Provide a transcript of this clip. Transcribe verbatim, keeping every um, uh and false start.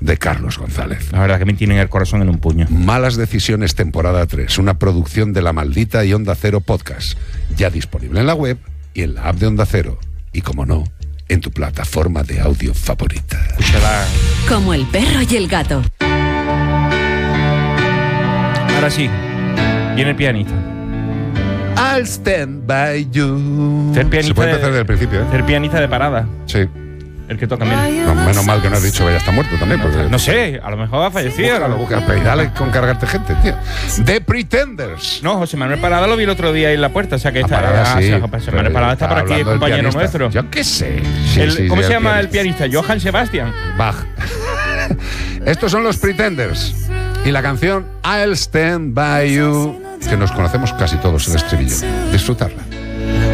de Carlos González. La verdad que me tienen el corazón en un puño. Malas Decisiones, temporada tres, una producción de La Maldita y Onda Cero Podcast, ya disponible en la web y en la app de Onda Cero. Y como no, en tu plataforma de audio favorita. Escúchala. Como el perro y el gato. Ahora sí, viene el pianista. I'll stand by you. Ser pianista Se puede empezar de- desde el principio, ¿eh? Ser pianista de parada. Sí. El que toca, mira. No, menos mal que no has dicho que ya está muerto también. Porque No sé, a lo mejor ha fallecido. Búscalo, búscalo, pero dale con cargarte gente, tío. The Pretenders. No, José Manuel Parada lo vi el otro día ahí en la puerta, o sea que A está. Parada, ah, sí, sí, José pero Manuel Parada está por aquí, hablando del compañero pianista. nuestro. Yo qué sé. Sí, El- sí, ¿Cómo sí, se llama el pianista. pianista? Johann Sebastian. Bach. Estos son los Pretenders. Y la canción I'll Stand By You, que nos conocemos casi todos el estribillo. Disfrutarla.